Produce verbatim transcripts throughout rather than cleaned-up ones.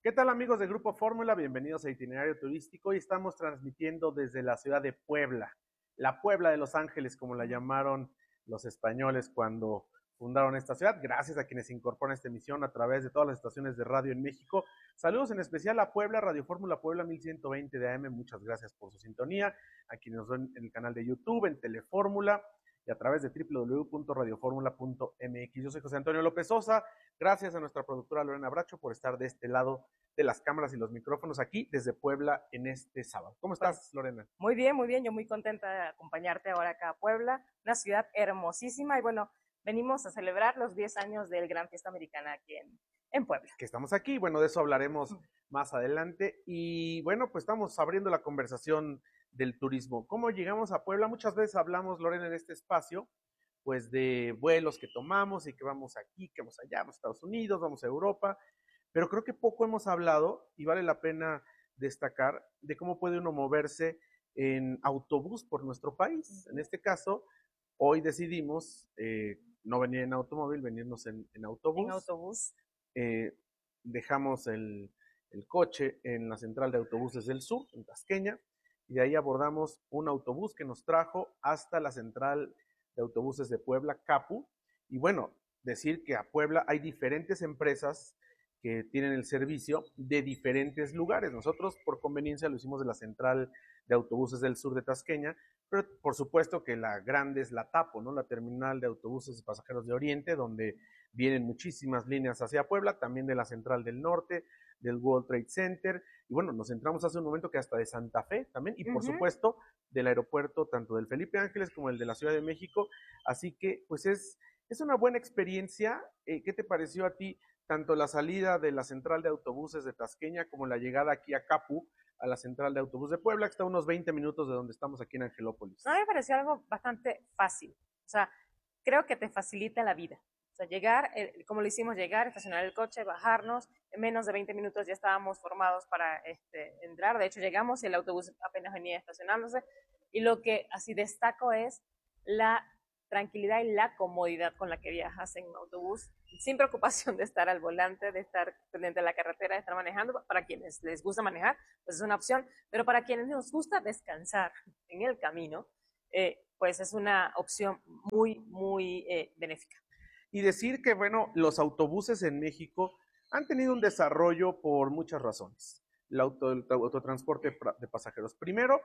¿Qué tal amigos de Grupo Fórmula? Bienvenidos a Itinerario Turístico. Hoy estamos transmitiendo desde la ciudad de Puebla, la Puebla de Los Ángeles, como la llamaron los españoles cuando fundaron esta ciudad. Gracias a quienes incorporan esta emisión a través de todas las estaciones de radio en México. Saludos en especial a Puebla, Radio Fórmula Puebla mil ciento veinte de A M. Muchas gracias por su sintonía. A quienes nos ven en el canal de YouTube, en Telefórmula y a través de doble u doble u doble u punto radio fórmula punto m x. Yo soy José Antonio López Sosa. Gracias a nuestra productora Lorena Bracho por estar de este lado de las cámaras y los micrófonos aquí desde Puebla en este sábado. ¿Cómo estás, Lorena? Muy bien, muy bien. Yo muy contenta de acompañarte ahora acá a Puebla, una ciudad hermosísima y bueno, venimos a celebrar los diez años del Gran Fiesta Americana aquí en, en Puebla. Que estamos aquí, bueno, de eso hablaremos más adelante y bueno, pues estamos abriendo la conversación del turismo. ¿Cómo llegamos a Puebla? Muchas veces hablamos, Lorena, en este espacio, pues de vuelos que tomamos y que vamos aquí, que vamos allá, vamos a Estados Unidos, vamos a Europa, pero creo que poco hemos hablado y vale la pena destacar de cómo puede uno moverse en autobús por nuestro país. En este caso, hoy decidimos eh, no venir en automóvil, venirnos en, en autobús. En autobús. Eh, dejamos el, el coche en la central de autobuses del sur, en Tasqueña, y de ahí abordamos un autobús que nos trajo hasta la central de autobuses de Puebla, Capu. Y bueno, decir que a Puebla hay diferentes empresas que tienen el servicio de diferentes lugares. Nosotros por conveniencia lo hicimos de la central de autobuses del sur de Tasqueña, pero por supuesto que la grande es la Tapo, ¿no? La terminal de autobuses de pasajeros de Oriente, donde vienen muchísimas líneas hacia Puebla, también de la central del norte, del World Trade Center, y bueno, nos entramos hace un momento que hasta de Santa Fe también, y por uh-huh. supuesto del aeropuerto tanto del Felipe Ángeles como el de la Ciudad de México, así que pues es, es una buena experiencia. Eh, ¿qué te pareció a ti tanto la salida de la central de autobuses de Tasqueña como la llegada aquí a Capu, a la central de autobús de Puebla, que está a unos veinte minutos de donde estamos aquí en Angelópolis? A mí me pareció algo bastante fácil, o sea, creo que te facilita la vida. O sea, llegar, eh, como lo hicimos, llegar, estacionar el coche, bajarnos, en menos de veinte minutos ya estábamos formados para este, entrar. De hecho, llegamos y el autobús apenas venía estacionándose. Y lo que así destaco es la tranquilidad y la comodidad con la que viajas en un autobús, sin preocupación de estar al volante, de estar pendiente de la carretera, de estar manejando. Para quienes les gusta manejar, pues es una opción, pero para quienes nos gusta descansar en el camino, eh, pues es una opción muy, muy eh, benéfica. Y decir que, bueno, los autobuses en México han tenido un desarrollo por muchas razones. El, auto, el autotransporte de pasajeros. Primero,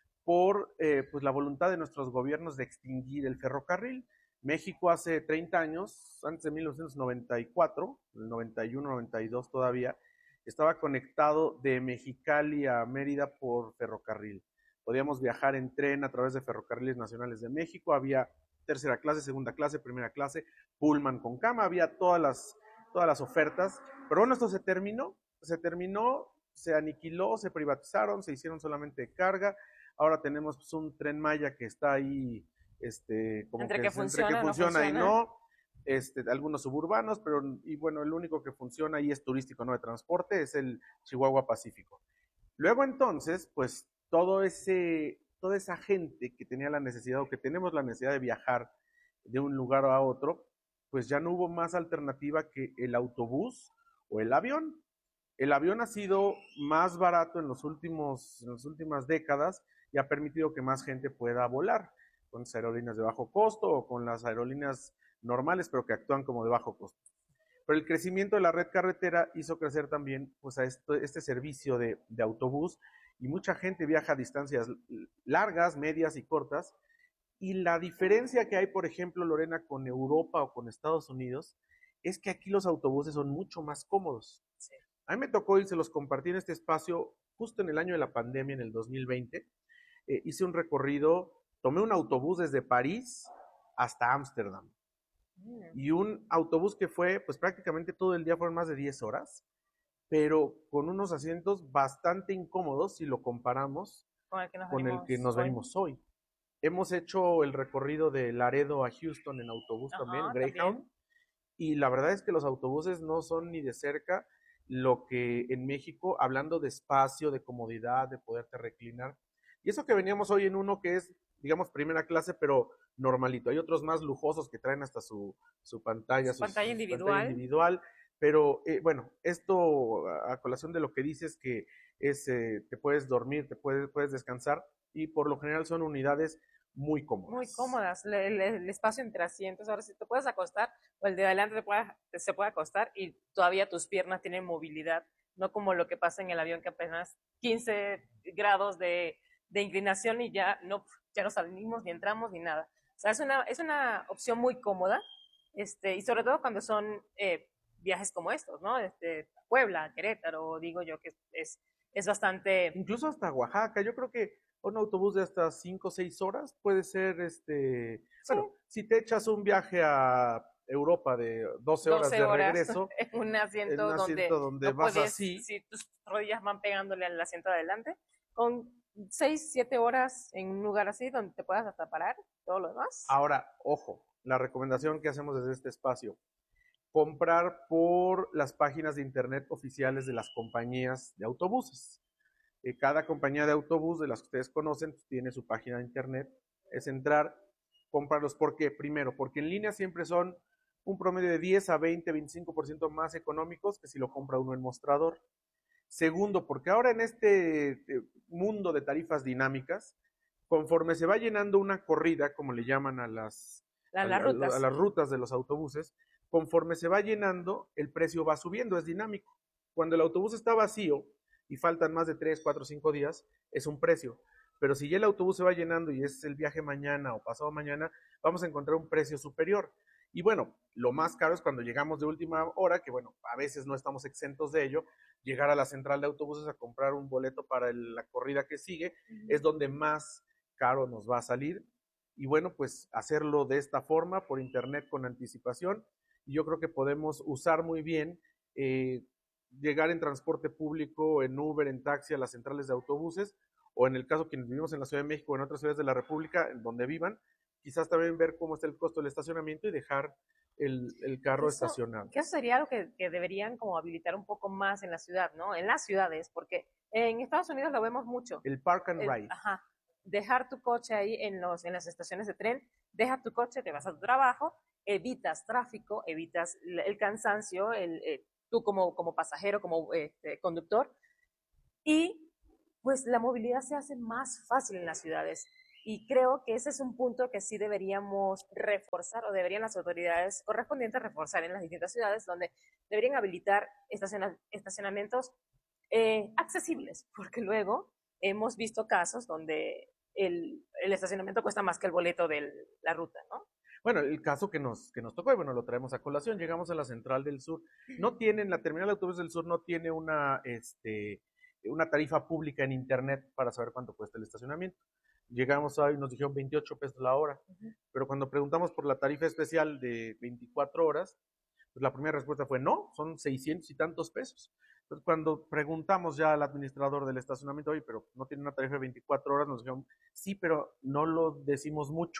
por eh, pues la voluntad de nuestros gobiernos de extinguir el ferrocarril. México hace treinta años, antes de mil novecientos noventa y cuatro, el noventa y uno, noventa y dos todavía, estaba conectado de Mexicali a Mérida por ferrocarril. Podíamos viajar en tren a través de ferrocarriles nacionales de México, había tercera clase, segunda clase, primera clase, Pullman con cama, había todas las, todas las ofertas, pero bueno, esto se terminó, se terminó, se aniquiló, se privatizaron, se hicieron solamente carga. Ahora tenemos pues, un Tren Maya que está ahí, este, como entre que, que funciona, entre que funciona, no y no, este, algunos suburbanos, pero y bueno, el único que funciona ahí es turístico, no de transporte, es el Chihuahua Pacífico. Luego entonces, pues todo ese, toda esa gente que tenía la necesidad o que tenemos la necesidad de viajar de un lugar a otro, pues ya no hubo más alternativa que el autobús o el avión. El avión ha sido más barato en, los últimos, en las últimas décadas y ha permitido que más gente pueda volar con las aerolíneas de bajo costo o con las aerolíneas normales, pero que actúan como de bajo costo. Pero el crecimiento de la red carretera hizo crecer también pues, a esto, este servicio de, de autobús, y mucha gente viaja a distancias largas, medias y cortas. Y la diferencia que hay, por ejemplo, Lorena, con Europa o con Estados Unidos, es que aquí los autobuses son mucho más cómodos. Sí. A mí me tocó y se los compartí en este espacio justo en el año de la pandemia, en el dos mil veinte. Eh, hice un recorrido, tomé un autobús desde París hasta Ámsterdam. Mm. Y un autobús que fue, pues prácticamente todo el día, fueron más de diez horas, pero con unos asientos bastante incómodos si lo comparamos con el que nos, con venimos, el que nos hoy. venimos hoy. Hemos hecho el recorrido de Laredo a Houston en autobús. Ajá, también, Greyhound. También. Y la verdad es que los autobuses no son ni de cerca lo que en México, hablando de espacio, de comodidad, de poderte reclinar. Y eso que veníamos hoy en uno que es, digamos, primera clase, pero normalito. Hay otros más lujosos que traen hasta su, su pantalla, su su, pantalla, su, individual. Su pantalla individual. Pero eh, bueno, esto a, a colación de lo que dices que es, eh, te puedes dormir, te puedes, puedes descansar y por lo general son unidades muy Muy cómodas. cómodas, le- le- el, espacio entre asientos, ahora sí te puedes acostar o el de adelante te puede, te- se puede acostar y todavía tus piernas tienen movilidad, no como lo que pasa en el avión que apenas quince grados de, de inclinación y ya no, ya no salimos ni entramos ni nada. O sea, es una, es una opción muy cómoda, este, y sobre todo cuando son eh, viajes como estos, ¿no? Este, Puebla, Querétaro, digo yo que es, es bastante... Incluso hasta Oaxaca, yo creo que un autobús de hasta cinco o seis horas puede ser, este, Sí, bueno, si te echas un viaje a Europa de doce horas doce de horas regreso, en un en un asiento donde asiento donde no vas puedes, así. si tus rodillas van pegándole al asiento de adelante, con seis siete horas en un lugar así donde te puedas hasta parar, todo lo demás. Ahora, ojo, la recomendación que hacemos desde este espacio, comprar por las páginas de internet oficiales de las compañías de autobuses. Eh, cada compañía de autobús de las que ustedes conocen pues, tiene su página de internet. Es entrar, comprarlos. ¿Por qué? Primero, porque en línea siempre son un promedio de diez a veinte, veinticinco por ciento más económicos que si lo compra uno en mostrador. Segundo, porque ahora en este eh, mundo de tarifas dinámicas, conforme se va llenando una corrida, como le llaman a las, La- a, las a- a rutas. las rutas de los autobuses, conforme se va llenando, el precio va subiendo, es dinámico. Cuando el autobús está vacío y faltan más de tres, cuatro, cinco días, es un precio. Pero si ya el autobús se va llenando y es el viaje mañana o pasado mañana, vamos a encontrar un precio superior. Y bueno, lo más caro es cuando llegamos de última hora, que bueno, a veces no estamos exentos de ello, llegar a la central de autobuses a comprar un boleto para el, la corrida que sigue, es donde más caro nos va a salir. Y bueno, pues hacerlo de esta forma, por internet con anticipación. Y yo creo que podemos usar muy bien, eh, llegar en transporte público, en Uber, en taxi a las centrales de autobuses, o en el caso quienes vivimos en la Ciudad de México o en otras ciudades de la República, en donde vivan, quizás también ver cómo está el costo del estacionamiento y dejar el, el Que carro eso, estacionado. que eso sería algo que, que deberían como habilitar un poco más en la ciudad, ¿no? En las ciudades, porque en Estados Unidos lo vemos mucho. El park and El, ride. ajá, dejar tu coche ahí en, los, en las estaciones de tren, deja tu coche, te vas a tu trabajo, evitas tráfico, evitas el, el cansancio, el, eh, tú como, como pasajero, como este, conductor, y pues la movilidad se hace más fácil en las ciudades. Y creo que ese es un punto que sí deberíamos reforzar o deberían las autoridades correspondientes reforzar en las distintas ciudades donde deberían habilitar estaciona, estacionamientos eh, accesibles, porque luego hemos visto casos donde el, el estacionamiento cuesta más que el boleto de la ruta, ¿no? Bueno, el caso que nos, que nos tocó, y bueno, lo traemos a colación, llegamos a la Central del Sur, no tienen, la terminal de autobuses del Sur no tiene una, este, una tarifa pública en internet para saber cuánto cuesta el estacionamiento. Llegamos ahí y nos dijeron veintiocho pesos la hora, Uh-huh. pero cuando preguntamos por la tarifa especial de veinticuatro horas, pues la primera respuesta fue no, son seiscientos y tantos pesos. Entonces, cuando preguntamos ya al administrador del estacionamiento, oye, pero no tiene una tarifa de veinticuatro horas, nos dijeron, sí, pero no lo decimos mucho.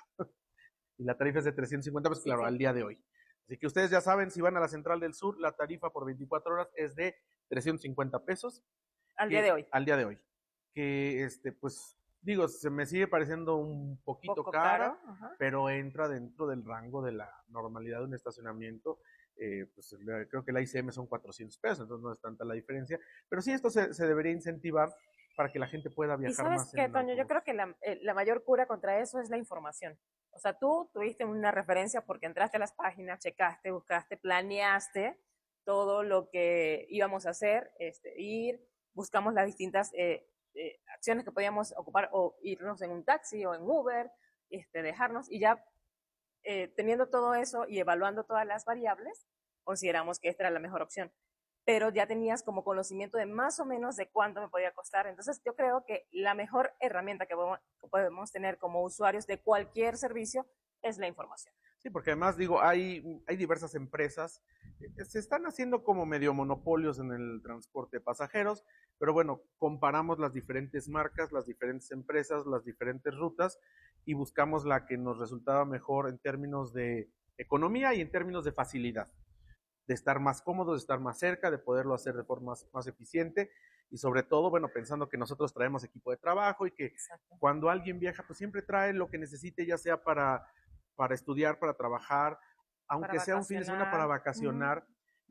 Y la tarifa es de trescientos cincuenta pesos, Sí, claro, sí. al día de hoy. Así que ustedes ya saben, si van a la Central del Sur, la tarifa por veinticuatro horas es de trescientos cincuenta pesos. Al día Que, de hoy. al día de hoy. Que, este, pues, digo, se me sigue pareciendo un poquito Poco cara, caro. Uh-huh. pero entra dentro del rango de la normalidad de un estacionamiento. Eh, pues creo que la I C M son cuatrocientos pesos, entonces no es tanta la diferencia. Pero sí, esto se, se debería incentivar para que la gente pueda Y viajar sabes más qué, en Toño, yo autobús. creo que la, eh, la mayor cura contra eso es la información. O sea, tú tuviste una referencia porque entraste a las páginas, checaste, buscaste, planeaste todo lo que íbamos a hacer, este, ir, buscamos las distintas eh, eh, acciones que podíamos ocupar o irnos en un taxi o en Uber, este, dejarnos y ya eh, teniendo todo eso y evaluando todas las variables, consideramos que esta era la mejor opción. Pero ya tenías como conocimiento de más o menos de cuánto me podía costar. Entonces yo creo que la mejor herramienta que podemos tener como usuarios de cualquier servicio es la información. Sí, porque además digo, hay, hay diversas empresas, eh, se están haciendo como medio monopolios en el transporte de pasajeros, pero bueno, comparamos las diferentes marcas, las diferentes empresas, las diferentes rutas y buscamos la que nos resultaba mejor en términos de economía y en términos de facilidad, de estar más cómodo, de estar más cerca, de poderlo hacer de forma más, más eficiente y sobre todo, bueno, pensando que nosotros traemos equipo de trabajo y que Exacto. cuando alguien viaja, pues siempre trae lo que necesite, ya sea para para estudiar, para trabajar, aunque Para sea un fin de semana para vacacionar. vacacionar. Uh-huh.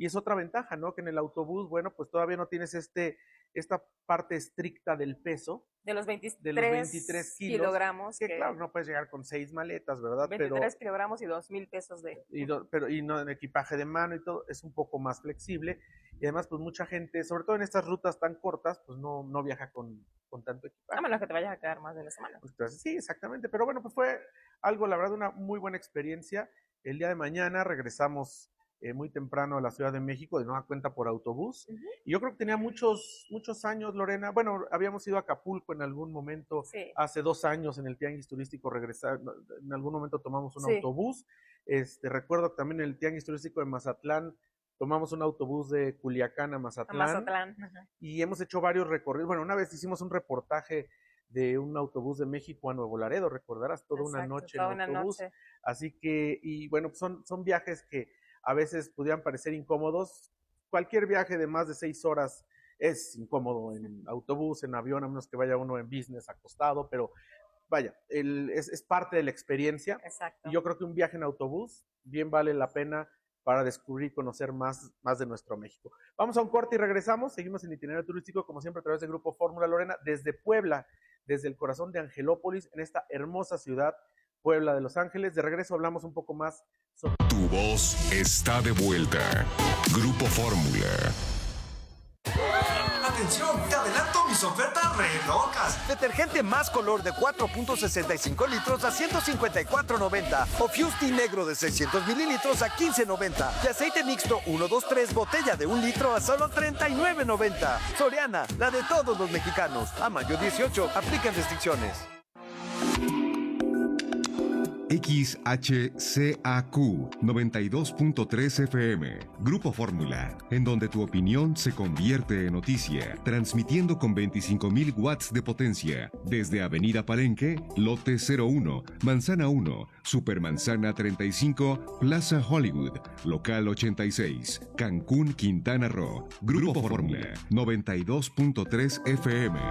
y es otra ventaja, ¿no? Que en el autobús, bueno, pues todavía no tienes este, esta parte estricta del peso. De los veintitrés, de los veintitrés kilos, kilogramos. Que, que claro, no puedes llegar con seis maletas, ¿verdad? veintitrés pero, kilogramos y dos mil pesos de... Y do, pero y no en equipaje de mano y todo, es un poco más flexible. Y además, pues mucha gente, sobre todo en estas rutas tan cortas, pues no, no viaja con, con tanto equipaje. A menos que te vayas a quedar más de una semana. Entonces, sí, exactamente. Pero bueno, pues fue algo, la verdad, una muy buena experiencia. El día de mañana regresamos eh, muy temprano a la Ciudad de México, de nueva cuenta por autobús. Uh-huh. Y yo creo que tenía muchos, muchos años, Lorena. Bueno, habíamos ido a Acapulco en algún momento, sí. hace dos años en el Tianguis Turístico, regresar, en algún momento tomamos un sí. autobús. Este, recuerdo que también en el Tianguis Turístico de Mazatlán tomamos un autobús de Culiacán a Mazatlán. A Mazatlán. Uh-huh. Y hemos hecho varios recorridos. Bueno, una vez hicimos un reportaje de un autobús de México a Nuevo Laredo, recordarás, toda Exacto, una noche toda en autobús. Noche. Así que, y bueno, son, son viajes que a veces pudieran parecer incómodos. Cualquier viaje de más de seis horas es incómodo en autobús, en avión, a menos que vaya uno en business acostado, pero vaya, el, es, es parte de la experiencia. Exacto. Y yo creo que un viaje en autobús bien vale la pena para descubrir y conocer más, más de nuestro México. Vamos a un corte y regresamos. Seguimos en Itinerario Turístico, como siempre, a través del Grupo Fórmula, Lorena, desde Puebla, desde el corazón de Angelópolis, en esta hermosa ciudad, Puebla de Los Ángeles. De regreso hablamos un poco más sobre... Tu voz está de vuelta. Grupo Fórmula. ¡Atención! ¡Te adelanto mis ofertas re locas! Detergente más color de cuatro punto sesenta y cinco litros a ciento cincuenta y cuatro noventa. O Fusti negro de seiscientos mililitros a quince noventa. Y aceite mixto uno dos tres botella de un litro a solo treinta y nueve noventa. Soriana, la de todos los mexicanos. A mayo dieciocho, aplican restricciones. X H C A Q noventa y dos punto tres F M, Grupo Fórmula, en donde tu opinión se convierte en noticia, transmitiendo con veinticinco mil watts de potencia, desde Avenida Palenque, Lote cero uno, Manzana uno, Supermanzana treinta y cinco, Plaza Hollywood, Local ochenta y seis, Cancún, Quintana Roo, Grupo Fórmula, noventa y dos punto tres F M.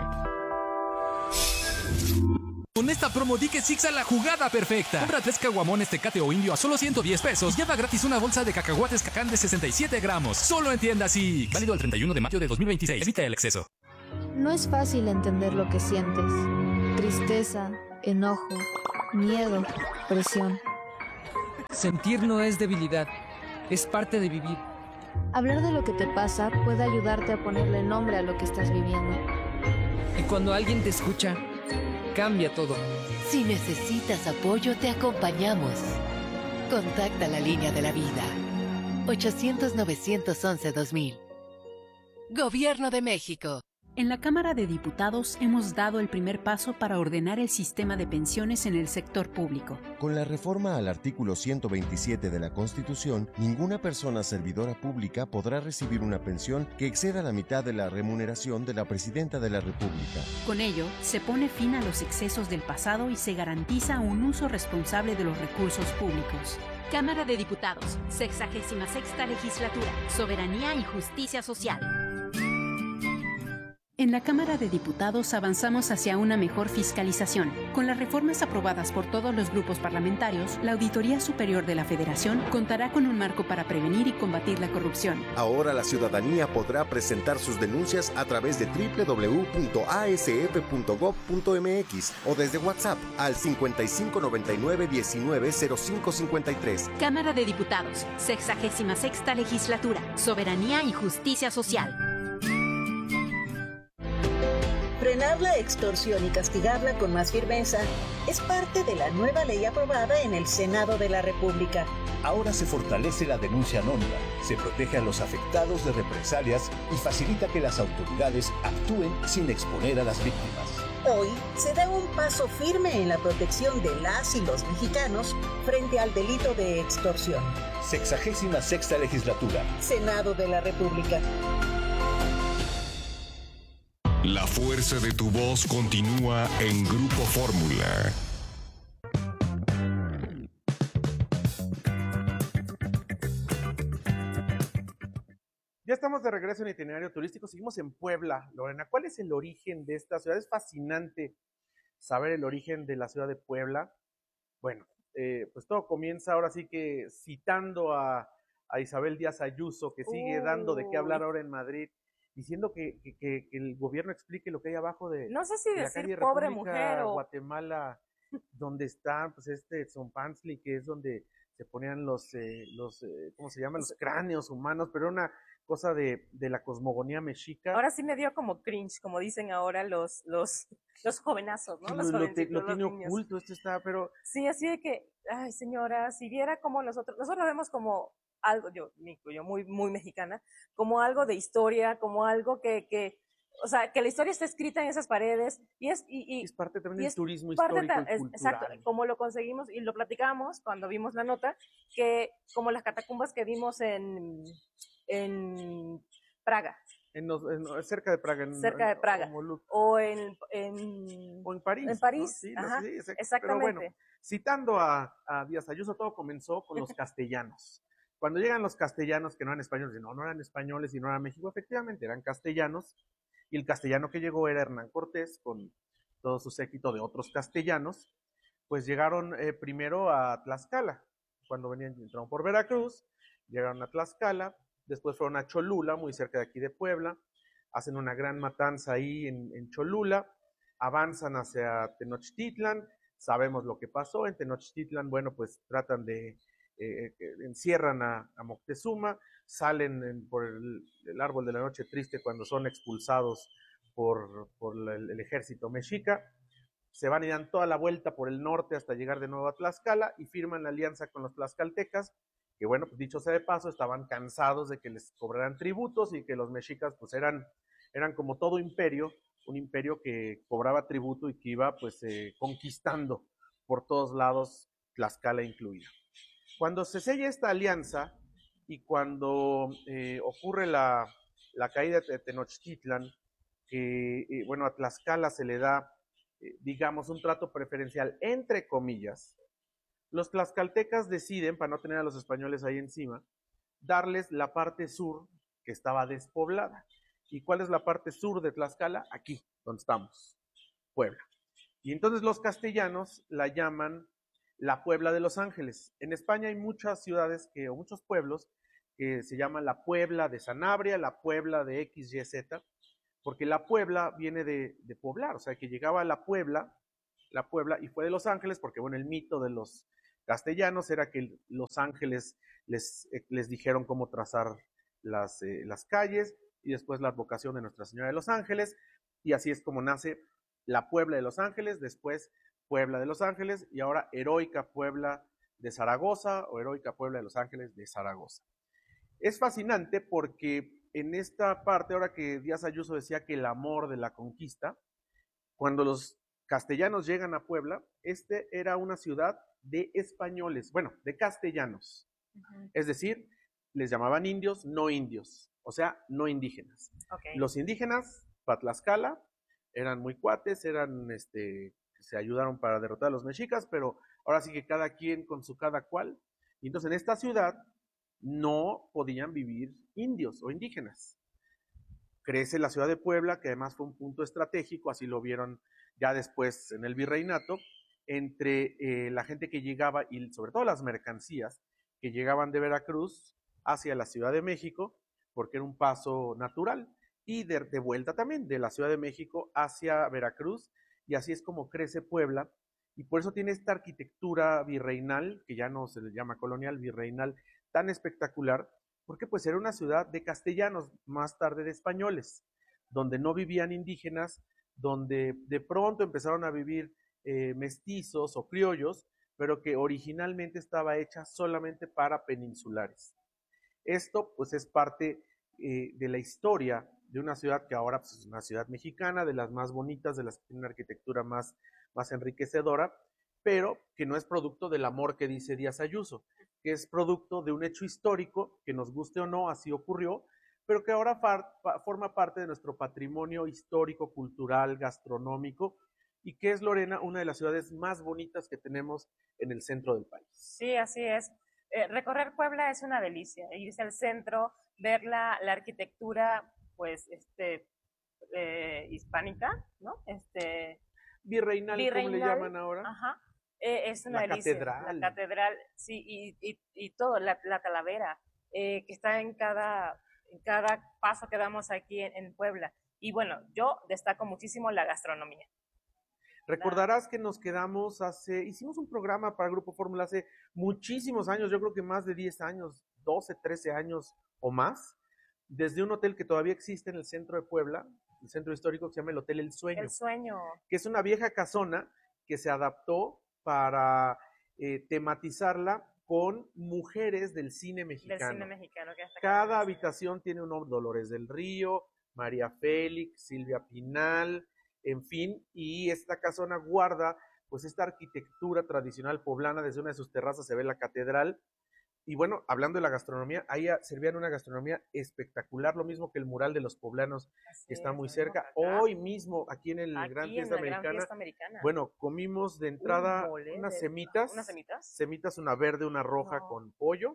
Con esta promo di que Six a la jugada perfecta. Compra tres caguamones Tecate o Indio a solo ciento diez pesos y lleva gratis una bolsa de cacahuates Cacán de sesenta y siete gramos. Solo en tiendas Six. Válido el treinta y uno de mayo de dos mil veintiséis. Evita el exceso. No es fácil entender lo que sientes. Tristeza, enojo, miedo, presión. Sentir no es debilidad, es parte de vivir. Hablar de lo que te pasa puede ayudarte a ponerle nombre a lo que estás viviendo. Y cuando alguien te escucha, cambia todo. Si necesitas apoyo, te acompañamos. Contacta la línea de la vida. ochocientos, novecientos once, dos mil. Gobierno de México. En la Cámara de Diputados hemos dado el primer paso para ordenar el sistema de pensiones en el sector público. Con la reforma al artículo ciento veintisiete de la Constitución, ninguna persona servidora pública podrá recibir una pensión que exceda la mitad de la remuneración de la Presidenta de la República. Con ello, se pone fin a los excesos del pasado y se garantiza un uso responsable de los recursos públicos. Cámara de Diputados, sexagésima sexta legislatura, Soberanía y Justicia Social. En la Cámara de Diputados avanzamos hacia una mejor fiscalización. Con las reformas aprobadas por todos los grupos parlamentarios, la Auditoría Superior de la Federación contará con un marco para prevenir y combatir la corrupción. Ahora la ciudadanía podrá presentar sus denuncias a través de doble u doble u doble u punto a s f punto gob punto m x o desde WhatsApp al cincuenta y cinco noventa y nueve diecinueve cero cinco cincuenta y tres. Cámara de Diputados, sexagésima sexta legislatura, Soberanía y Justicia Social. Frenar la extorsión y castigarla con más firmeza es parte de la nueva ley aprobada en el Senado de la República. Ahora se fortalece la denuncia anónima, se protege a los afectados de represalias y facilita que las autoridades actúen sin exponer a las víctimas. Hoy se da un paso firme en la protección de las y los mexicanos frente al delito de extorsión. Sexagésima sexta legislatura. Senado de la República. La fuerza de tu voz continúa en Grupo Fórmula. Ya estamos de regreso en Itinerario Turístico. Seguimos en Puebla, Lorena. ¿Cuál es el origen de esta ciudad? Es fascinante saber el origen de la ciudad de Puebla. Bueno, eh, pues todo comienza ahora sí que citando a, a Isabel Díaz Ayuso, que sigue uh. dando de qué hablar ahora en Madrid, diciendo que, que, que el gobierno explique lo que hay abajo de, no sé si de la decir calle pobre República, mujer o Guatemala, donde está pues este Zompanzli, que es donde se ponían los, eh, los eh, ¿cómo se llaman? Los cráneos humanos, pero una cosa de, de la cosmogonía mexica. Ahora sí me dio como cringe, como dicen ahora los los los jovenazos, ¿no? Los lo, lo, te, lo los tiene niños. oculto, esto está, pero... Sí, así de que, ay señora, si viera como nosotros, nosotros vemos como algo, yo me incluyo, muy, muy mexicana, como algo de historia, como algo que, que o sea, que la historia está escrita en esas paredes y es y, y es parte también del turismo parte histórico ta, y es, cultural. Exacto, como lo conseguimos y lo platicamos cuando vimos la nota, que como las catacumbas que vimos en en Praga. En, en, cerca de Praga. En, cerca de Praga. En, en, o en, en... O en París. En París, ¿no? Sí, ajá, sí, exact, exactamente. Pero bueno, citando a, a Díaz Ayuso, todo comenzó con los castellanos. Cuando llegan los castellanos, que no eran españoles, no, no eran españoles y no eran México, efectivamente, eran castellanos, y el castellano que llegó era Hernán Cortés, con todo su séquito de otros castellanos, pues llegaron eh, primero a Tlaxcala, cuando venían, entraron por Veracruz, llegaron a Tlaxcala, después fueron a Cholula, muy cerca de aquí de Puebla, hacen una gran matanza ahí en, en Cholula, avanzan hacia Tenochtitlan, sabemos lo que pasó, en Tenochtitlan, bueno, pues tratan de, eh, encierran a, a Moctezuma, salen en, por el, el árbol de la noche triste cuando son expulsados por, por el, el ejército mexica, se van y dan toda la vuelta por el norte hasta llegar de nuevo a Tlaxcala y firman la alianza con los tlaxcaltecas, que bueno, pues dicho sea de paso, estaban cansados de que les cobraran tributos y que los mexicas pues eran, eran como todo imperio, un imperio que cobraba tributo y que iba pues eh, conquistando por todos lados, Tlaxcala incluida. Cuando se sella esta alianza y cuando eh, ocurre la, la caída de Tenochtitlan, que eh, bueno, a Tlaxcala se le da, eh, digamos, un trato preferencial, entre comillas, los tlaxcaltecas deciden, para no tener a los españoles ahí encima, darles la parte sur que estaba despoblada. ¿Y cuál es la parte sur de Tlaxcala? Aquí, donde estamos, Puebla. Y entonces los castellanos la llaman la Puebla de Los Ángeles. En España hay muchas ciudades que, o muchos pueblos que se llaman la Puebla de Sanabria, la Puebla de X Y Z, porque la Puebla viene de, de poblar, o sea que llegaba a la Puebla, la Puebla, y fue de Los Ángeles, porque bueno, el mito de los castellanos era que Los Ángeles les, eh, les dijeron cómo trazar las, eh, las calles, y después la advocación de Nuestra Señora de Los Ángeles, y así es como nace la Puebla de Los Ángeles, después Puebla de Los Ángeles, y ahora Heroica Puebla de Zaragoza, o Heroica Puebla de Los Ángeles de Zaragoza. Es fascinante porque en esta parte, ahora que Díaz Ayuso decía que el amor de la conquista, cuando los castellanos llegan a Puebla, este era una ciudad de españoles, bueno, de castellanos, uh-huh. Es decir, les llamaban indios, no indios, o sea, no indígenas. Okay. Los indígenas, para Tlaxcala, eran muy cuates, eran, este, se ayudaron para derrotar a los mexicas, pero ahora sí que cada quien con su cada cual. Y entonces en esta ciudad no podían vivir indios o indígenas. Crece la ciudad de Puebla, que además fue un punto estratégico, así lo vieron ya después en el virreinato, entre eh, la gente que llegaba y sobre todo las mercancías que llegaban de Veracruz hacia la Ciudad de México, porque era un paso natural, y de, de vuelta también de la Ciudad de México hacia Veracruz, y así es como crece Puebla, y por eso tiene esta arquitectura virreinal, que ya no se le llama colonial, virreinal, tan espectacular, porque pues era una ciudad de castellanos, más tarde de españoles, donde no vivían indígenas, donde de pronto empezaron a vivir eh, mestizos o criollos, pero que originalmente estaba hecha solamente para peninsulares. Esto pues es parte eh, de la historia de una ciudad que ahora pues, es una ciudad mexicana, de las más bonitas, de las que tiene una arquitectura más, más enriquecedora, pero que no es producto del amor que dice Díaz Ayuso, que es producto de un hecho histórico, que nos guste o no, así ocurrió, pero que ahora far, forma parte de nuestro patrimonio histórico, cultural, gastronómico, y que es, Lorena, una de las ciudades más bonitas que tenemos en el centro del país. Sí, así es. Eh, recorrer Puebla es una delicia, irse al centro, ver la, la arquitectura, pues, este, eh, hispánica, ¿no? Este, virreinal, virreinal, ¿cómo le llaman ahora? Ajá. Eh, es una la delicia. Catedral. La catedral, sí, y, y, y todo, la, la Talavera. eh, que está en cada, en cada paso que damos aquí en, en Puebla. Y bueno, yo destaco muchísimo la gastronomía. Recordarás que nos quedamos hace, hicimos un programa para el Grupo Fórmula hace muchísimos años, yo creo que más de diez años, doce, trece años o más, desde un hotel que todavía existe en el centro de Puebla, el centro histórico, que se llama el Hotel El Sueño. El Sueño. Que es una vieja casona que se adaptó para eh, tematizarla con mujeres del cine mexicano. Del cine mexicano. Que hasta Cada habitación tiene un nombre: Dolores del Río, María Félix, Silvia Pinal, en fin, y esta casona guarda pues esta arquitectura tradicional poblana. Desde una de sus terrazas se ve la catedral. Y bueno, hablando de la gastronomía, ahí servían una gastronomía espectacular, lo mismo que el mural de los poblanos, Así que está es, muy cerca. Hoy mismo, aquí en el aquí Gran, en Fiesta, la Americana, Gran Fiesta Americana, bueno, comimos de entrada Un unas de, semitas, unas semitas, semitas, una verde, una roja no. con pollo,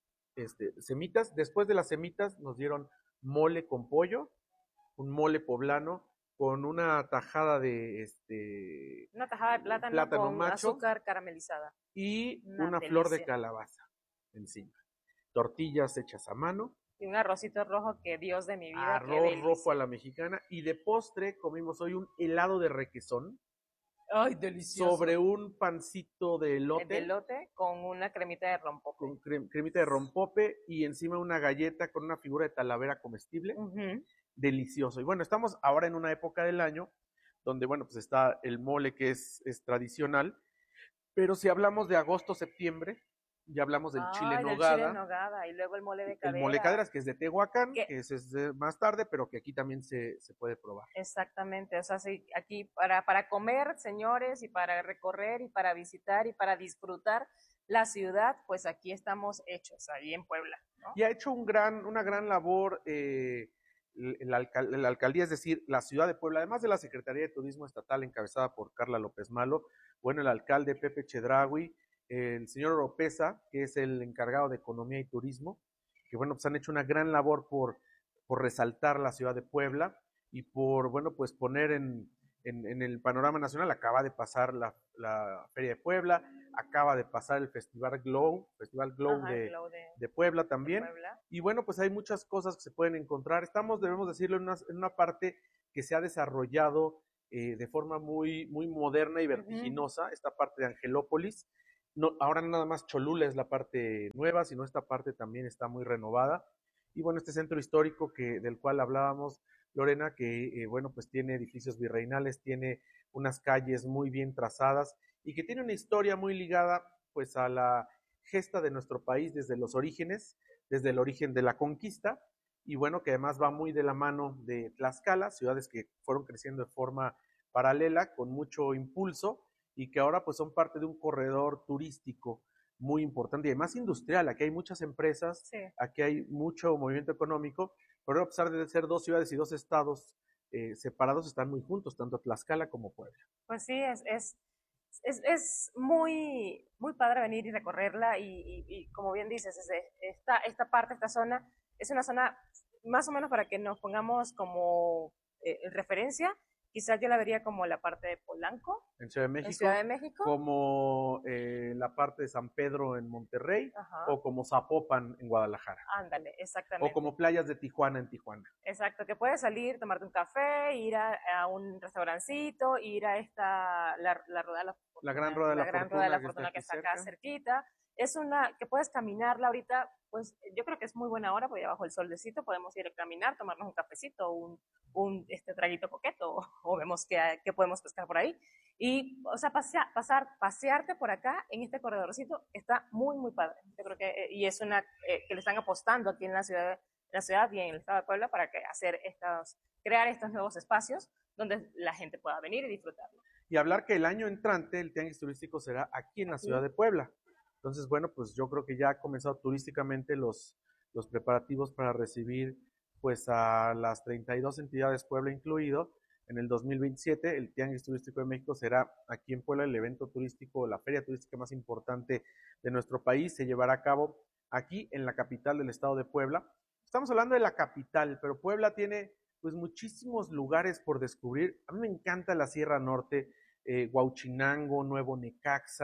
este, semitas. Después de las semitas nos dieron mole con pollo, un mole poblano, con una tajada de este una tajada de plátano, plátano con macho, azúcar caramelizada y una, una flor de calabaza encima, tortillas hechas a mano y un arrocito rojo que Dios de mi vida, arroz rojo a la mexicana, y de postre comimos hoy un helado de requesón. Ay, delicioso. Sobre un pancito de elote. De elote con una cremita de rompope. Con crem, cremita de rompope y encima una galleta con una figura de talavera comestible. Uh-huh. Delicioso. Y bueno, estamos ahora en una época del año donde, bueno, pues está el mole, que es, es tradicional, pero si hablamos de agosto, septiembre, ya hablamos del Ay, chile del nogada. chile nogada y luego el mole de cadera. El mole de caderas, que es de Tehuacán, ¿Qué? que ese es de más tarde, pero que aquí también se, se puede probar. Exactamente, o sea, sí, aquí para, para comer, señores, y para recorrer, y para visitar, y para disfrutar la ciudad, pues aquí estamos hechos, ahí en Puebla, ¿no? Y ha hecho un gran, una gran labor eh, la, alcal la alcaldía, es decir, la ciudad de Puebla, además de la Secretaría de Turismo Estatal encabezada por Carla López Malo, bueno, el alcalde Pepe Chedraui, el señor Oropesa, que es el encargado de Economía y Turismo, que bueno, pues han hecho una gran labor por, por resaltar la ciudad de Puebla y por, bueno, pues poner en, en, en el panorama nacional. Acaba de pasar la, la Feria de Puebla, acaba de pasar el Festival Glow, Festival Glow, Ajá, de, Glow de, de Puebla también, de Puebla. Y bueno, pues hay muchas cosas que se pueden encontrar. Estamos, debemos decirlo, en una, en una parte que se ha desarrollado eh, de forma muy, muy moderna y vertiginosa, uh-huh. esta parte de Angelópolis. No, ahora no nada más Cholula es la parte nueva, sino esta parte también está muy renovada. Y bueno, este centro histórico que, del cual hablábamos, Lorena, que eh, bueno, pues tiene edificios virreinales, tiene unas calles muy bien trazadas y que tiene una historia muy ligada pues a la gesta de nuestro país desde los orígenes, desde el origen de la conquista, y bueno, que además va muy de la mano de Tlaxcala, ciudades que fueron creciendo de forma paralela, con mucho impulso, y que ahora pues son parte de un corredor turístico muy importante y además industrial. Aquí hay muchas empresas, sí. aquí hay mucho movimiento económico, pero a pesar de ser dos ciudades y dos estados eh, separados, están muy juntos, tanto Tlaxcala como Puebla. Pues sí, es, es, es, es muy, muy padre venir y recorrerla y, y, y como bien dices, es esta, esta parte, esta zona, es una zona más o menos para que nos pongamos como eh, referencia. Quizás yo la vería como la parte de Polanco, en Ciudad de México, en Ciudad de México. como eh, la parte de San Pedro en Monterrey, Ajá. o como Zapopan en Guadalajara. Ándale, exactamente. O como playas de Tijuana en Tijuana. Exacto, que puedes salir, tomarte un café, ir a, a un restaurancito, ir a esta, la, la Rueda de la Fortuna. La Gran Rueda de la, la, gran Fortuna, rueda de la que Fortuna está, que está cerca. acá cerquita. Es una que puedes caminarla ahorita, pues yo creo que es muy buena hora, porque bajo el solecito podemos ir a caminar, tomarnos un cafecito, un, un este traguito coqueto, o, o vemos qué, qué podemos pescar por ahí. Y, o sea, pasea, pasar, pasearte por acá en este corredorcito está muy, muy padre. Yo creo que, y es una eh, que le están apostando aquí en la ciudad, en la ciudad y en el estado de Puebla para que hacer estos, crear estos nuevos espacios donde la gente pueda venir y disfrutarlo. Y hablar que el año entrante el tianguis turístico será aquí en la ciudad de Puebla. Entonces, bueno, pues yo creo que ya ha comenzado turísticamente los, los preparativos para recibir pues a las treinta y dos entidades, Puebla incluido. En el dos mil veintisiete el Tianguis Turístico de México será aquí en Puebla el evento turístico, la feria turística más importante de nuestro país. Se llevará a cabo aquí en la capital del estado de Puebla. Estamos hablando de la capital, pero Puebla tiene pues muchísimos lugares por descubrir. A mí me encanta la Sierra Norte, eh, Huauchinango, Nuevo Necaxa.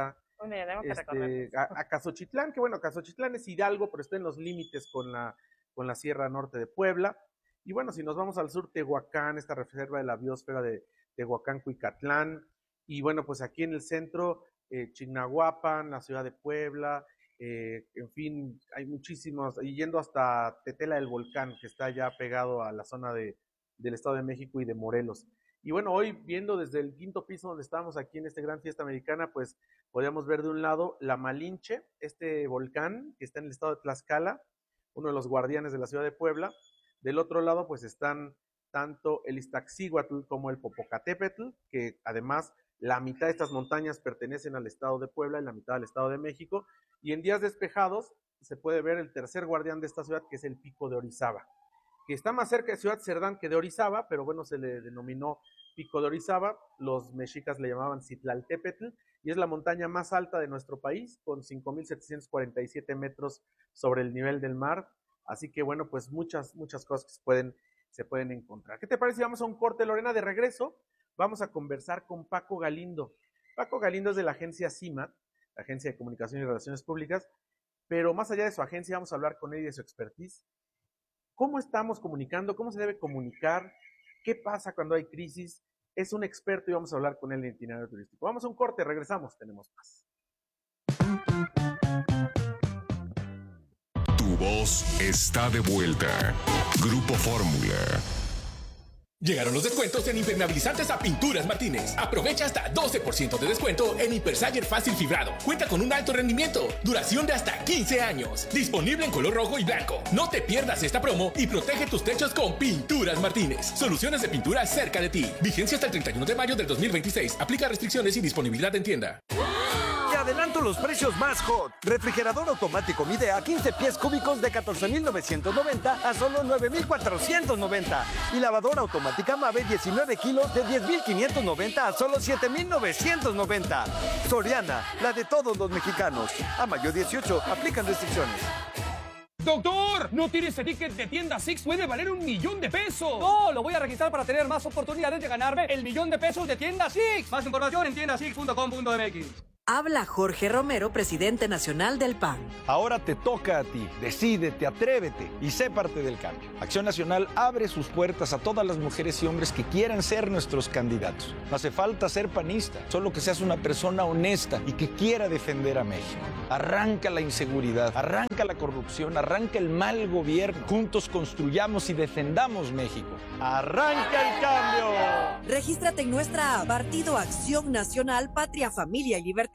Uy, mira, tengo que este, recordar. a, a Cazochitlán, que bueno, Cazochitlán es Hidalgo, pero está en los límites con la, con la Sierra Norte de Puebla. Y bueno, si nos vamos al sur, Tehuacán, esta reserva de la biosfera de Tehuacán-Cuicatlán. Y bueno, pues aquí en el centro, eh, Chignahuapan, la ciudad de Puebla, eh, en fin, hay muchísimos, y yendo hasta Tetela del Volcán, que está ya pegado a la zona de, del Estado de México y de Morelos. Y bueno, hoy viendo desde el quinto piso donde estamos aquí en este gran fiesta americana, pues podíamos ver de un lado la Malinche, este volcán que está en el estado de Tlaxcala, uno de los guardianes de la ciudad de Puebla. Del otro lado, pues están tanto el Iztaccíhuatl como el Popocatépetl, que además la mitad de estas montañas pertenecen al estado de Puebla y la mitad al estado de México. Y en días despejados se puede ver el tercer guardián de esta ciudad, que es el Pico de Orizaba, que está más cerca de Ciudad Cerdán que de Orizaba, pero bueno, se le denominó Pico de Orizaba. Los mexicas le llamaban Citlaltépetl, y es la montaña más alta de nuestro país, con cinco mil setecientos cuarenta y siete metros sobre el nivel del mar. Así que bueno, pues muchas, muchas cosas que se pueden, se pueden encontrar. ¿Qué te parece si vamos a un corte, Lorena? De regreso vamos a conversar con Paco Galindo. Paco Galindo es de la agencia CIMAT, la Agencia de Comunicación y Relaciones Públicas, pero más allá de su agencia vamos a hablar con él y de su expertise. ¿Cómo estamos comunicando? ¿Cómo se debe comunicar? ¿Qué pasa cuando hay crisis? Es un experto y vamos a hablar con él en itinerario turístico. Vamos a un corte, regresamos, tenemos más. Tu voz está de vuelta. Grupo Fórmula. Llegaron los descuentos en impermeabilizantes a Pinturas Martínez. Aprovecha hasta doce por ciento de descuento en Hipersager Fácil Fibrado. Cuenta con un alto rendimiento, duración de hasta quince años. Disponible en color rojo y blanco. No te pierdas esta promo y protege tus techos con Pinturas Martínez. Soluciones de pintura cerca de ti. Vigencia hasta el treinta y uno de mayo del dos mil veintiséis. Aplica restricciones y disponibilidad en tienda. Te adelanto los precios más hot. Refrigerador automático Midea quince pies cúbicos de catorce mil novecientos noventa a solo nueve mil cuatrocientos noventa. Y lavadora automática Mave diecinueve kilos de diez mil quinientos noventa a solo siete mil novecientos noventa. Soriana, la de todos los mexicanos. A mayo dieciocho, aplican restricciones. ¡Doctor! No tiene ese ticket de tienda Six, puede valer un millón de pesos. No, lo voy a registrar para tener más oportunidades de ganarme el millón de pesos de tienda Six. Más información en tienda six punto com punto m x. Habla Jorge Romero, presidente nacional del P A N. Ahora te toca a ti. Decídete, atrévete y sé parte del cambio. Acción Nacional abre sus puertas a todas las mujeres y hombres que quieran ser nuestros candidatos. No hace falta ser panista, solo que seas una persona honesta y que quiera defender a México. Arranca la inseguridad, arranca la corrupción, arranca el mal gobierno. Juntos construyamos y defendamos México. ¡Arranca el cambio! Regístrate en nuestra app Partido Acción Nacional, Patria, Familia y Libertad.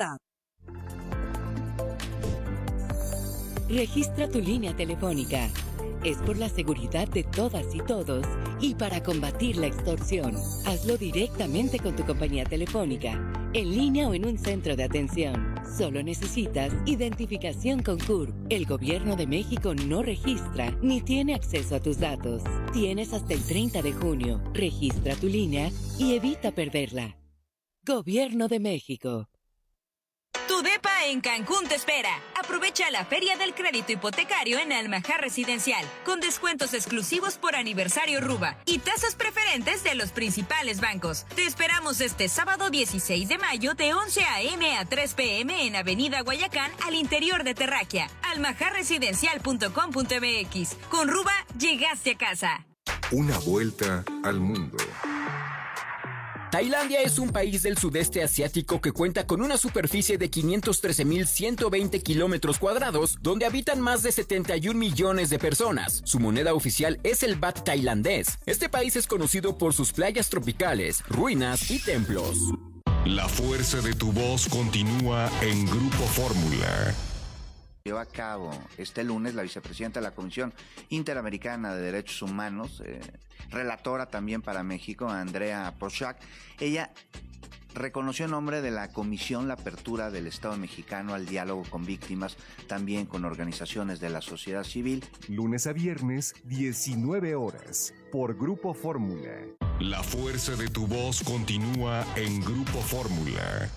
Registra tu línea telefónica. Es por la seguridad de todas y todos y para combatir la extorsión. Hazlo directamente con tu compañía telefónica, en línea o en un centro de atención. Solo necesitas identificación con C U R P. El Gobierno de México no registra ni tiene acceso a tus datos. Tienes hasta el treinta de junio. Registra tu línea y evita perderla. Gobierno de México. Tu depa en Cancún te espera. Aprovecha la Feria del Crédito Hipotecario en Almajar Residencial, con descuentos exclusivos por aniversario Ruba y tasas preferentes de los principales bancos. Te esperamos este sábado dieciséis de mayo de once a eme a tres pe eme en Avenida Guayacán, al interior de Terráquea. almajar residencial punto com punto m x. Con Ruba llegaste a casa. Una vuelta al mundo. Tailandia es un país del sudeste asiático que cuenta con una superficie de quinientos trece mil ciento veinte kilómetros cuadrados, donde habitan más de setenta y un millones de personas. Su moneda oficial es el baht tailandés. Este país es conocido por sus playas tropicales, ruinas y templos. La fuerza de tu voz continúa en Grupo Fórmula. Lleva a cabo este lunes la vicepresidenta de la Comisión Interamericana de Derechos Humanos, eh, relatora también para México, Andrea Prochac. Ella reconoció en nombre de la Comisión la apertura del Estado mexicano al diálogo con víctimas, también con organizaciones de la sociedad civil. Lunes a viernes, diecinueve horas, por Grupo Fórmula. La fuerza de tu voz continúa en Grupo Fórmula.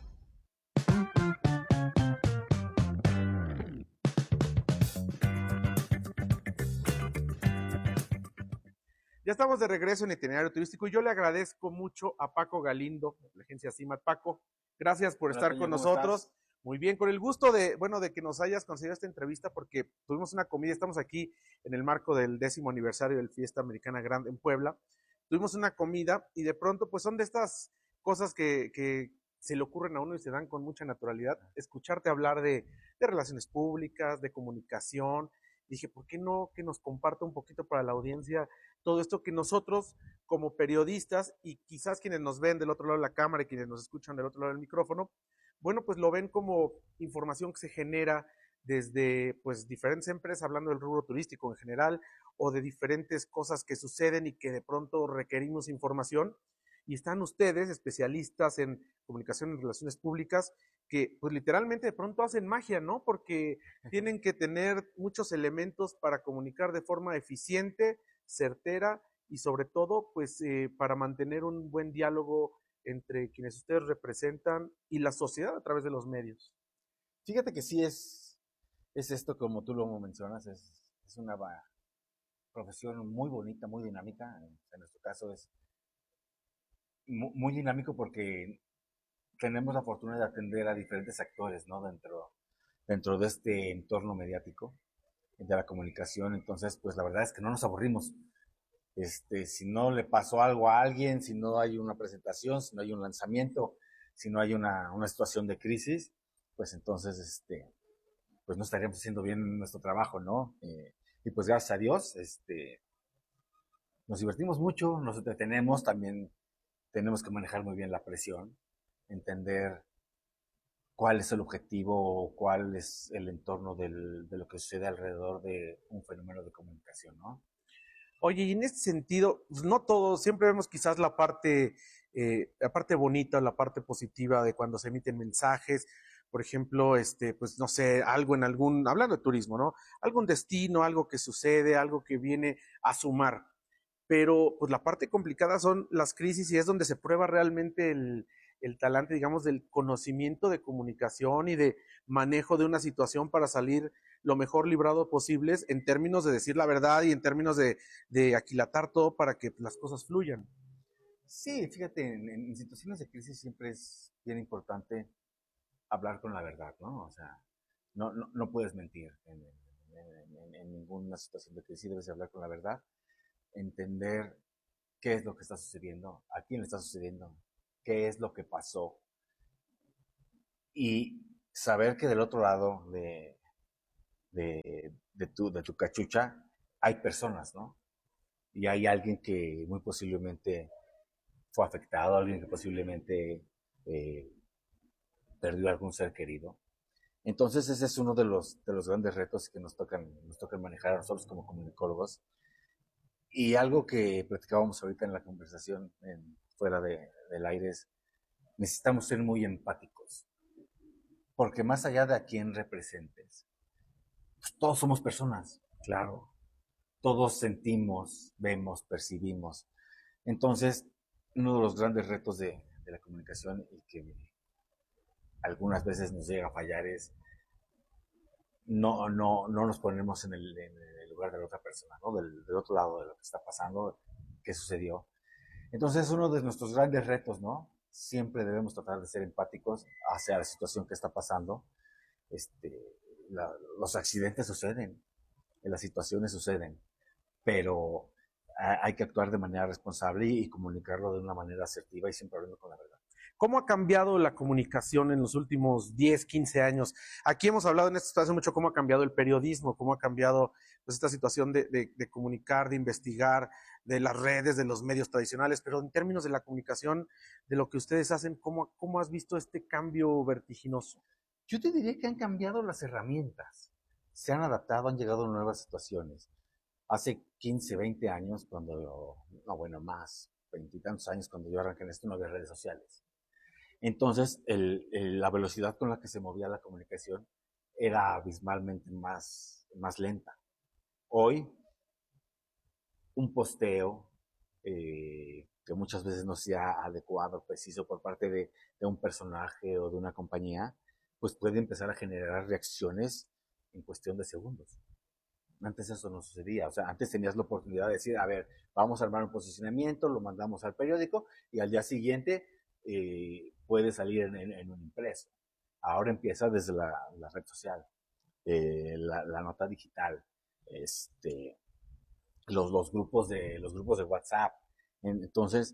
Ya estamos de regreso en Itinerario Turístico y yo le agradezco mucho a Paco Galindo, de la agencia CIMAT. Paco, gracias por Hola, estar Toño, con ¿cómo nosotros. estás? Muy bien, con el gusto de, bueno, de que nos hayas concedido esta entrevista, porque tuvimos una comida, estamos aquí en el marco del décimo aniversario del Fiesta Americana Grande en Puebla, tuvimos una comida y de pronto pues son de estas cosas que, que se le ocurren a uno y se dan con mucha naturalidad, escucharte hablar de, de relaciones públicas, de comunicación. Dije, ¿por qué no que nos comparta un poquito para la audiencia todo esto que nosotros como periodistas y quizás quienes nos ven del otro lado de la cámara y quienes nos escuchan del otro lado del micrófono, bueno, pues lo ven como información que se genera desde pues diferentes empresas, hablando del rubro turístico en general, o de diferentes cosas que suceden y que de pronto requerimos información. Y están ustedes, especialistas en comunicación y relaciones públicas, que pues literalmente de pronto hacen magia, ¿no? Porque tienen que tener muchos elementos para comunicar de forma eficiente, certera y sobre todo pues eh, para mantener un buen diálogo entre quienes ustedes representan y la sociedad a través de los medios. Fíjate que sí es, es esto como tú lo mencionas, es, es una profesión muy bonita, muy dinámica. En nuestro caso es muy, muy dinámico porque tenemos la fortuna de atender a diferentes actores, ¿no? Dentro, dentro de este entorno mediático de la comunicación. Entonces, pues la verdad es que no nos aburrimos. Este, si no le pasó algo a alguien, si no hay una presentación, si no hay un lanzamiento, si no hay una, una situación de crisis, pues entonces, este, pues no estaríamos haciendo bien nuestro trabajo, ¿no? Eh, y pues gracias a Dios, este, nos divertimos mucho, nos entretenemos, también tenemos que manejar muy bien la presión, entender cuál es el objetivo, cuál es el entorno del, de lo que sucede alrededor de un fenómeno de comunicación, ¿no? Oye, y en este sentido, pues no todos, siempre vemos quizás la parte, eh, la parte bonita, la parte positiva de cuando se emiten mensajes, por ejemplo, este, pues no sé, algo en algún, hablando de turismo, ¿no? Algún destino, algo que sucede, algo que viene a sumar. Pero pues la parte complicada son las crisis y es donde se prueba realmente el, el talante, digamos, del conocimiento de comunicación y de manejo de una situación para salir lo mejor librado posibles en términos de decir la verdad y en términos de, de aquilatar todo para que las cosas fluyan. Sí, fíjate, en, en situaciones de crisis siempre es bien importante hablar con la verdad, ¿no? O sea, no, no, no puedes mentir en, en, en, en ninguna situación de crisis, debes hablar con la verdad, entender qué es lo que está sucediendo, a quién le está sucediendo, qué es lo que pasó y saber que del otro lado de, de, de, tu, de tu cachucha hay personas, ¿no? Y hay alguien que muy posiblemente fue afectado, alguien que posiblemente eh, perdió algún ser querido. Entonces ese es uno de los, de los grandes retos que nos tocan, nos tocan manejar a nosotros como comunicólogos. Y algo que platicábamos ahorita en la conversación en, fuera de, del aire es, necesitamos ser muy empáticos. Porque más allá de a quién representes, pues todos somos personas. Claro. Todos sentimos, vemos, percibimos. Entonces, uno de los grandes retos de, de la comunicación y que algunas veces nos llega a fallar es no, no, no nos ponemos en el, en el lugar de la otra persona, ¿no? Del, del otro lado de lo que está pasando, qué sucedió. Entonces, uno de nuestros grandes retos, ¿no? Siempre debemos tratar de ser empáticos hacia la situación que está pasando. Este, la, los accidentes suceden, las situaciones suceden, pero hay que actuar de manera responsable y comunicarlo de una manera asertiva y siempre hablando con la verdad. ¿Cómo ha cambiado la comunicación en los últimos diez, quince años? Aquí hemos hablado en esta situación mucho cómo ha cambiado el periodismo, cómo ha cambiado pues, esta situación de, de, de comunicar, de investigar, de las redes, de los medios tradicionales, pero en términos de la comunicación, de lo que ustedes hacen, ¿cómo, cómo has visto este cambio vertiginoso? Yo te diría que han cambiado las herramientas, se han adaptado, han llegado a nuevas situaciones. Hace quince, veinte años, cuando, no bueno, más, veintitantos años, cuando yo arranqué en esto, no había redes sociales. Entonces, el, el, la velocidad con la que se movía la comunicación era abismalmente más, más lenta. Hoy, un posteo eh, que muchas veces no sea adecuado, preciso por parte de, de un personaje o de una compañía, pues puede empezar a generar reacciones en cuestión de segundos. Antes eso no sucedía, o sea, antes tenías la oportunidad de decir, a ver, vamos a armar un posicionamiento, lo mandamos al periódico y al día siguiente eh, puede salir en, en, en un impreso. Ahora empieza desde la, la red social, eh, la, la nota digital, este, los, los, grupos de, los grupos de WhatsApp. Entonces,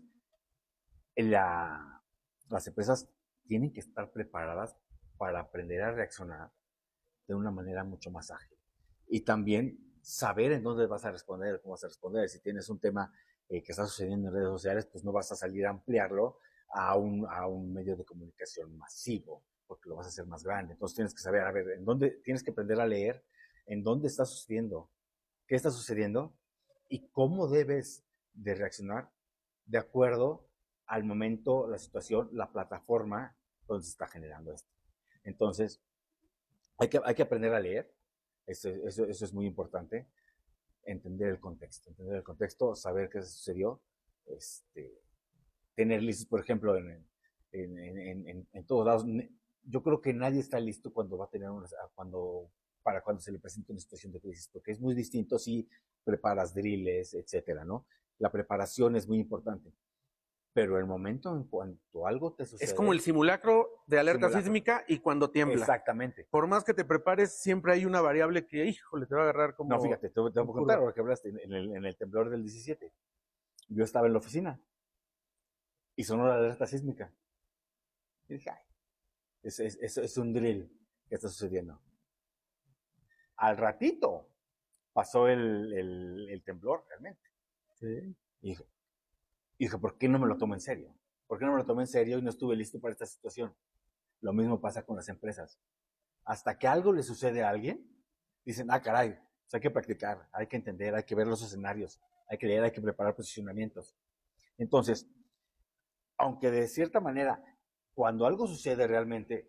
la, las empresas tienen que estar preparadas para aprender a reaccionar de una manera mucho más ágil. Y también saber en dónde vas a responder, cómo vas a responder. Si tienes un tema eh, que está sucediendo en redes sociales, pues no vas a salir a ampliarlo a un, a un medio de comunicación masivo, porque lo vas a hacer más grande. Entonces tienes que saber, a ver, en dónde, tienes que aprender a leer en dónde está sucediendo, qué está sucediendo y cómo debes de reaccionar de acuerdo al momento, la situación, la plataforma donde se está generando esto. Entonces, hay que, hay que aprender a leer, eso, eso, eso es muy importante, entender el contexto, entender el contexto, saber qué sucedió, este, tener listos, por ejemplo, en, en, en, en, en todos lados. Yo creo que nadie está listo cuando va a tener una, cuando, para cuando se le presenta una situación de crisis, porque es muy distinto si preparas drills, etcétera, ¿no? La preparación es muy importante. Pero el momento en cuanto algo te sucede... Es como el simulacro de alerta simulacro. sísmica y cuando tiembla. Exactamente. Por más que te prepares, siempre hay una variable que, híjole, te va a agarrar como... No, fíjate, te, te voy a contar, ahora que hablaste, en el, en el temblor del diecisiete. Yo estaba en la oficina y sonó la alerta sísmica. Y dije, ay, es, es, es, es un drill que está sucediendo. Al ratito pasó el, el, el temblor, realmente. Sí. Y dije, Y dije, ¿por qué no me lo tomo en serio? ¿Por qué no me lo tomé en serio y no estuve listo para esta situación? Lo mismo pasa con las empresas. Hasta que algo le sucede a alguien, dicen, ah, caray, pues hay que practicar, hay que entender, hay que ver los escenarios, hay que leer, hay que preparar posicionamientos. Entonces, aunque de cierta manera, cuando algo sucede realmente,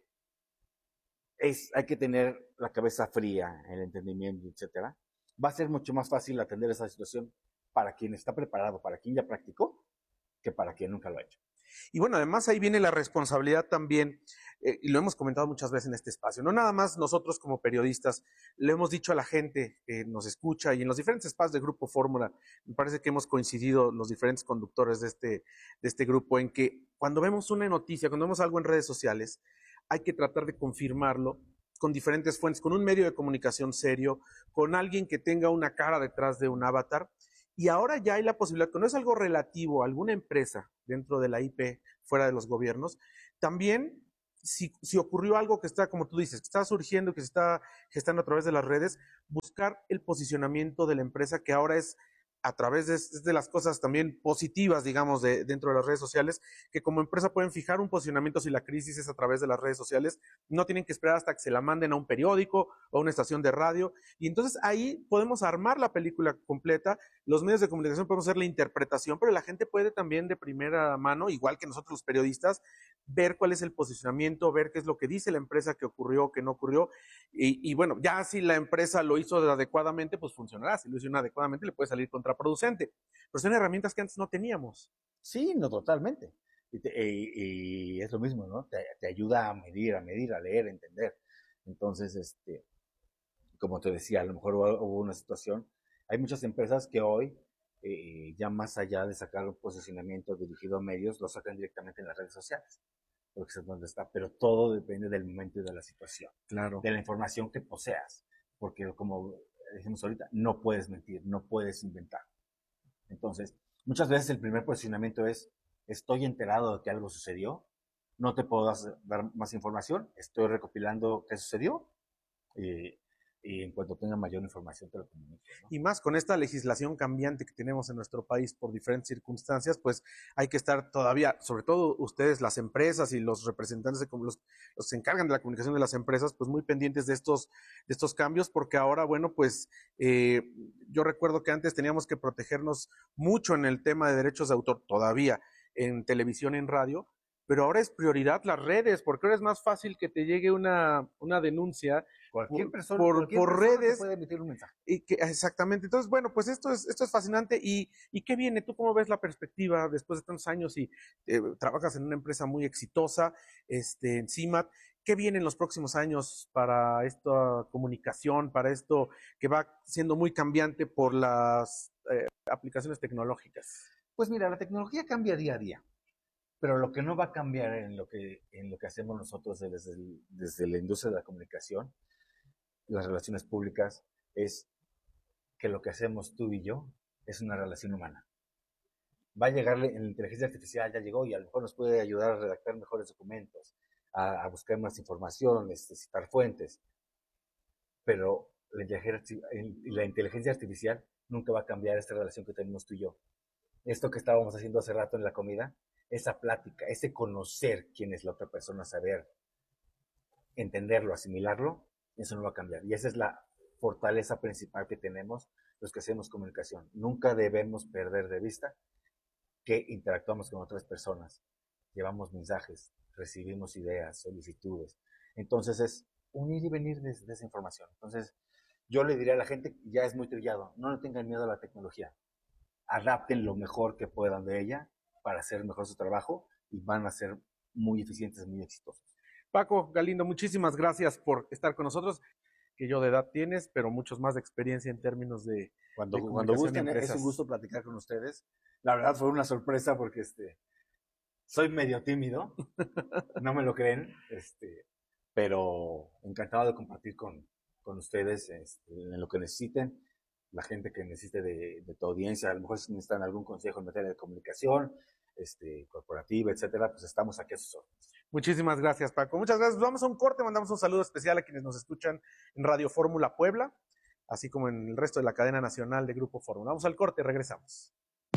es, hay que tener la cabeza fría, el entendimiento, etcétera, va a ser mucho más fácil atender esa situación para quien está preparado, para quien ya practicó, que para quien nunca lo ha hecho. Y bueno, además ahí viene la responsabilidad también, eh, y lo hemos comentado muchas veces en este espacio, no nada más nosotros como periodistas, le hemos dicho a la gente que nos escucha y en los diferentes espacios de Grupo Fórmula, me parece que hemos coincidido los diferentes conductores de este, de este grupo en que cuando vemos una noticia, cuando vemos algo en redes sociales, hay que tratar de confirmarlo con diferentes fuentes, con un medio de comunicación serio, con alguien que tenga una cara detrás de un avatar. Y ahora ya hay la posibilidad, que no es algo relativo a alguna empresa dentro de la I P, fuera de los gobiernos, también si, si ocurrió algo que está, como tú dices, que está surgiendo, que se está gestando a través de las redes, buscar el posicionamiento de la empresa, que ahora es a través de, de las cosas también positivas, digamos, de, dentro de las redes sociales, que como empresa pueden fijar un posicionamiento si la crisis es a través de las redes sociales, no tienen que esperar hasta que se la manden a un periódico o a una estación de radio, y entonces ahí podemos armar la película completa, los medios de comunicación podemos hacer la interpretación, pero la gente puede también de primera mano, igual que nosotros los periodistas, ver cuál es el posicionamiento, ver qué es lo que dice la empresa que ocurrió, que no ocurrió, y, y bueno, ya si la empresa lo hizo adecuadamente, pues funcionará, si lo hizo inadecuadamente le puede salir contraproducente, pero son herramientas que antes no teníamos. Sí, no, totalmente, y, te, y, y es lo mismo, ¿no? Te, te ayuda a medir, a medir, a leer, a entender. Entonces, este, como te decía, a lo mejor hubo, hubo una situación, hay muchas empresas que hoy, eh, ya más allá de sacar un posicionamiento dirigido a medios, lo sacan directamente en las redes sociales, porque es donde está, pero todo depende del momento y de la situación, claro, de la información que poseas, porque como dijimos ahorita, no puedes mentir, no puedes inventar. Entonces, muchas veces el primer posicionamiento es, estoy enterado de que algo sucedió, no te puedo dar más información, estoy recopilando qué sucedió, y, y en cuanto tenga mayor información te lo comunico, ¿no? Y más con esta legislación cambiante que tenemos en nuestro país por diferentes circunstancias, pues hay que estar todavía, sobre todo ustedes, las empresas y los representantes, de los, los que se encargan de la comunicación de las empresas, pues muy pendientes de estos, de estos cambios, porque ahora, bueno, pues eh, yo recuerdo que antes teníamos que protegernos mucho en el tema de derechos de autor, todavía en televisión, en radio, pero ahora es prioridad las redes, porque ahora es más fácil que te llegue una, una denuncia cualquier por, persona, por, cualquier por persona redes. puede emitir un mensaje. Y que, exactamente. Entonces, bueno, pues esto es, esto es fascinante. ¿Y, y qué viene? ¿Tú cómo ves la perspectiva después de tantos años y eh, trabajas en una empresa muy exitosa, este, en C I M A T? ¿Qué viene en los próximos años para esta comunicación, para esto que va siendo muy cambiante por las eh, aplicaciones tecnológicas? Pues mira, la tecnología cambia día a día. Pero lo que no va a cambiar en lo que, en lo que hacemos nosotros desde, el, desde la industria de la comunicación, las relaciones públicas, es que lo que hacemos tú y yo es una relación humana. Va a llegarle, en la inteligencia artificial ya llegó y a lo mejor nos puede ayudar a redactar mejores documentos, a, a buscar más información, este, citar fuentes, pero la inteligencia, la inteligencia artificial nunca va a cambiar esta relación que tenemos tú y yo. Esto que estábamos haciendo hace rato en la comida, esa plática, ese conocer quién es la otra persona, saber entenderlo, asimilarlo, eso no va a cambiar. Y esa es la fortaleza principal que tenemos los que hacemos comunicación. Nunca debemos perder de vista que interactuamos con otras personas, llevamos mensajes, recibimos ideas, solicitudes. Entonces es un ir y venir de, de esa información. Entonces yo le diría a la gente, ya es muy trillado, no le tengan miedo a la tecnología. Adapten lo mejor que puedan de ella para hacer mejor su trabajo y van a ser muy eficientes, muy exitosos. Paco Galindo, muchísimas gracias por estar con nosotros, que yo de edad tienes, pero muchos más de experiencia en términos de Cuando, de cuando gusten, de es un gusto platicar con ustedes. La verdad fue una sorpresa porque este, soy medio tímido, no me lo creen, este, pero encantado de compartir con, con ustedes este, en lo que necesiten. La gente que necesite de, de tu audiencia, a lo mejor si necesitan algún consejo en materia de comunicación, este, corporativa, etcétera, pues estamos aquí a sus órdenes. Muchísimas gracias, Paco. Muchas gracias. Vamos a un corte, mandamos un saludo especial a quienes nos escuchan en Radio Fórmula Puebla, así como en el resto de la cadena nacional de Grupo Fórmula. Vamos al corte, regresamos.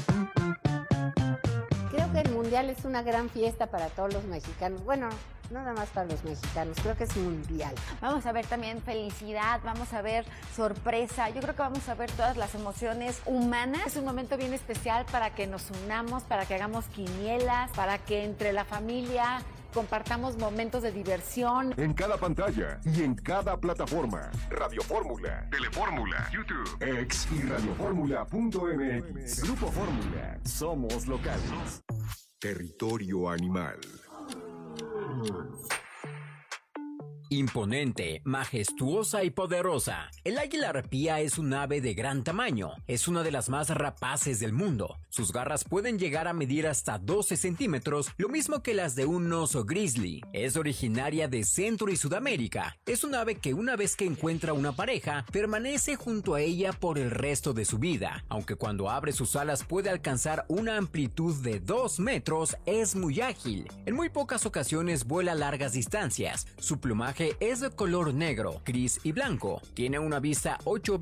Creo que el Mundial es una gran fiesta para todos los mexicanos. Bueno, no nada más para los mexicanos, creo que es mundial. Vamos a ver también felicidad, vamos a ver sorpresa, yo creo que vamos a ver todas las emociones humanas. Es un momento bien especial para que nos unamos, para que hagamos quinielas, para que entre la familia compartamos momentos de diversión. En cada pantalla y en cada plataforma. Radio Fórmula, Telefórmula, YouTube, X y radioformula punto m x. Grupo Fórmula. Somos locales. Territorio animal. Imponente, majestuosa y poderosa. El águila arpía es un ave de gran tamaño. Es una de las más rapaces del mundo. Sus garras pueden llegar a medir hasta doce centímetros, lo mismo que las de un oso grizzly. Es originaria de Centro y Sudamérica. Es un ave que una vez que encuentra una pareja, permanece junto a ella por el resto de su vida. Aunque cuando abre sus alas puede alcanzar una amplitud de dos metros, es muy ágil. En muy pocas ocasiones vuela largas distancias. Su plumaje es de color negro, gris y blanco. Tiene una vista ocho